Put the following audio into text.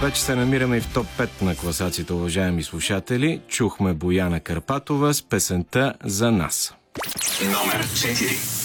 Вече се намираме и в топ 5 на класацията, уважаеми слушатели. Чухме Бояна Карпатова с песента "За нас". Номер 4.